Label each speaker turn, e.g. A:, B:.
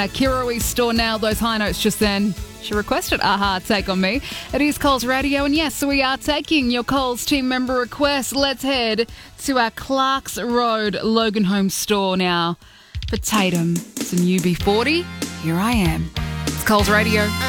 A: Kirui store nailed those high notes just then. She requested Aha Take On Me. It is Coles Radio, and yes, we are taking your Coles team member requests. Let's head to our Clarks Road Logan Home store now for Tatum. Some UB40. Here I am. It's Coles Radio.